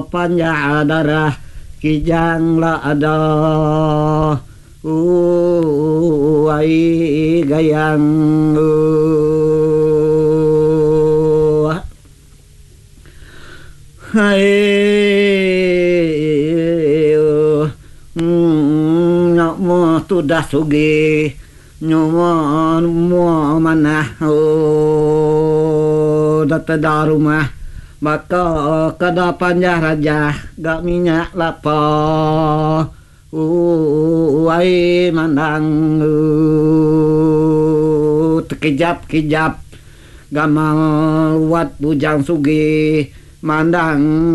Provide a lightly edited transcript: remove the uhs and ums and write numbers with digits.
panjang darah kijang la ada ai gayang hai mo tu dah sugi nyomo mo mana data darumah maka kada panjang raja gak minyak lapa ai mandang tekejap-kejap gamal wat bujang sugi mandang